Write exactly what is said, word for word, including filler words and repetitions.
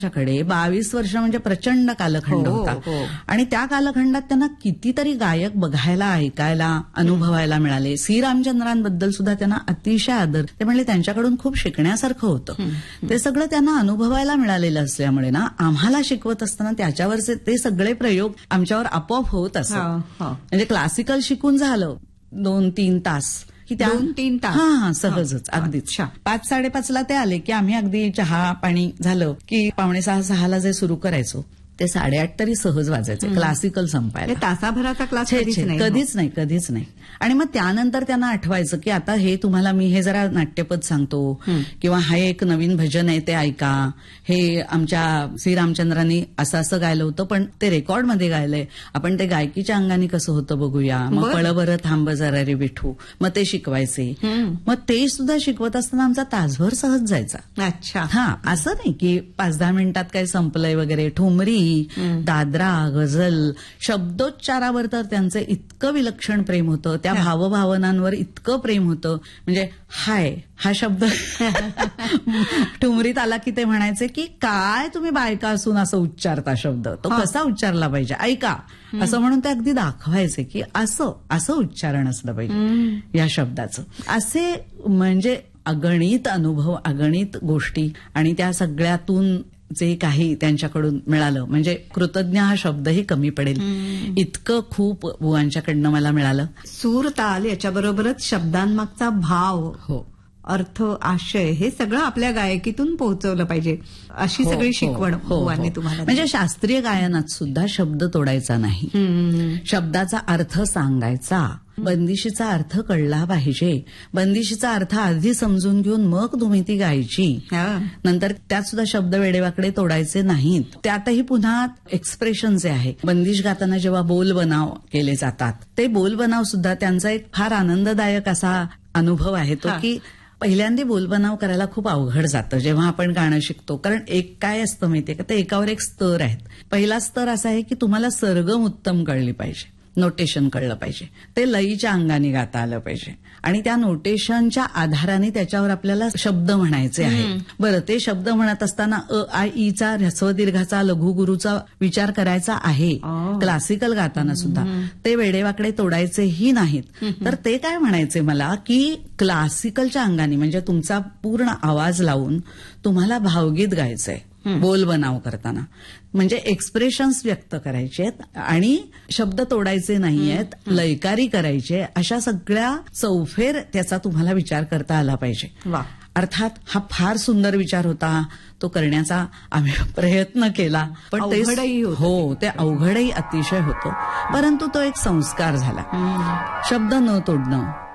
कडे बावीस वर्ष म्हणजे प्रचंड कालखंड हो, होता हो. आणि त्या कालखंडात त्यांना कितीतरी गायक बघायला, ऐकायला, अनुभवायला मिळाले. सी रामचंद्रांबद्दल सुद्धा त्यांना अतिशय आदर. ते म्हणले त्यांच्याकडून खूप शिकण्यासारखं होतं. ते सगळं त्यांना अनुभवायला मिळालेलं असल्यामुळे ना आम्हाला शिकवत असताना त्याच्यावरचे ते सगळे प्रयोग आमच्यावर आपोआप होत असत. हो, हो. म्हणजे क्लासिकल शिकून झालं दोन तीन तास की त्या दोन तीन तास हा हा सहजच अगदीच. अच्छा. पाच साडेपाचला ते आले की आम्ही अगदी चहा पाणी झालं की पावणे सहा सहाला जे सुरू करायचो ते साडेआठ तरी सहज वाजायचे क्लासिकल संपायला. हे तासाभराचा क्लास छे, कधीच छे, नाही. कधीच नाही कधीच नाही. आणि मग त्यानंतर त्यांना आठवायचं की आता हे तुम्हाला मी हे जरा नाट्यपद सांगतो किंवा हे एक नवीन भजन आहे ते ऐका, हे आमच्या श्री रामचंद्रांनी असं असं गायलं होतं पण ते रेकॉर्डमध्ये गायलंय, आपण ते गायकीच्या अंगाने कसं होतं बघूया. मग बरं. पळ बरं थांब जरा रे विठू, मग ते शिकवायचे. मग ते सुद्धा शिकवत असताना आमचा तासभर सहज जायचा. अच्छा. हा असं नाही की पाच दहा मिनिटात काय संपलंय वगैरे. ठुमरी, दादरा, गझल, शब्दोच्चारावर तर त्यांचं इतकं विलक्षण प्रेम होतं, त्या भावभावनांवर इतकं प्रेम होतं. म्हणजे हाय हा शब्द ठुमरीत आला की ते म्हणायचे की काय तुम्ही बायका असून असं उच्चारता शब्द, तो कसा उच्चारला पाहिजे ऐका, असं म्हणून ते अगदी दाखवायचे की असं असं उच्चारण असलं पाहिजे या शब्दाचं. असे म्हणजे अगणित अनुभव, अगणित गोष्टी आणि त्या सगळ्यातून जे काही त्यांच्याकडून मिळालं म्हणजे कृतज्ञ हा शब्दही कमी पडेल इतकं खूप बुवांच्याकडनं मला मिळालं. सूर ताल याच्याबरोबरच शब्दांमागचा भाव, हो, अर्थ, आशय हे सगळं आपल्या गायकीतून पोहोचवलं पाहिजे अशी हो, सगळी हो, शिकवण हो, बुवांनी हो. तुम्हाला म्हणजे शास्त्रीय गायनात सुद्धा शब्द तोडायचा नाही, शब्दाचा अर्थ सांगायचा. बंदिशीचा अर्थ कळला पाहिजे, बंदिशीचा अर्थ आधी समजून घेऊन मग तुम्ही ती गायची. नंतर त्यात सुद्धा शब्द वेडेवाकडे तोडायचे नाहीत. त्यातही पुन्हा एक्सप्रेशन जे आहे, बंदिश गाताना जेव्हा बोल बनाव केले जातात ते बोल बनाव सुद्धा त्यांचा एक फार आनंददायक असा अनुभव आहे तो की पहिल्यांदा बोलबनाव करायला खूप अवघड जातं जेव्हा आपण गाणं शिकतो. कारण एक काय असतं माहितीये का, ते एकावर एक स्तर आहेत. पहिला स्तर असा आहे की तुम्हाला सरगम उत्तम कळली पाहिजे, नोटेशन कळलं पाहिजे, ते लयीच्या अंगाने गाता आलं पाहिजे आणि त्या नोटेशनच्या आधाराने त्याच्यावर आपल्याला शब्द म्हणायचे आहेत. बरं, ते शब्द म्हणत असताना अ आय ईचा, ह्रस्व दीर्घाचा, लघुगुरूचा विचार करायचा आहे. क्लासिकल गाताना सुद्धा ते वेडेवाकडे तोडायचेही नाहीत. तर ते काय म्हणायचे मला की क्लासिकलच्या अंगाने म्हणजे तुमचा पूर्ण आवाज लावून तुम्हाला भावगीत गायचंय बोल बनाव करताना, म्हणजे एक्सप्रेशन्स व्यक्त करायचे आहेत आणि शब्द तोडायचे नाहीयेत, लयकारी करायचे. अशा सगळ्या चौफेर त्याचा तुम्हाला विचार करता आला पाहिजे. वा. अर्थात हा फार सुंदर विचार होता, तो करण्याचा आम्ही प्रयत्न केला पण ते हो ते अवघडही अतिशय होतं. परंतु तो एक संस्कार झाला. शब्द न तोडणं